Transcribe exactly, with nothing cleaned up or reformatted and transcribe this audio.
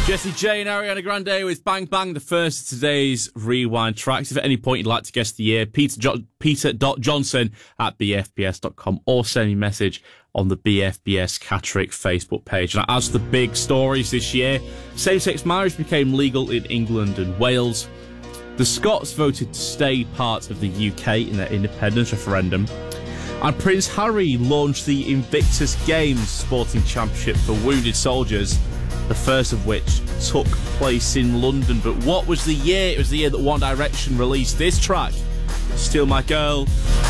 Jessie J and Ariana Grande with Bang Bang, the first of today's Rewind tracks. If at any point you'd like to guess the year, Peter jo- Peter.Johnson at b f b s dot com or send me a message on the B F B S Catterick Facebook page. Now, as for the big stories this year, same-sex marriage became legal in England and Wales. The Scots voted to stay part of the U K in their independence referendum. And Prince Harry launched the Invictus Games sporting championship for wounded soldiers, the first of which took place in London. But what was the year? It was the year that One Direction released this track, Still My Girl.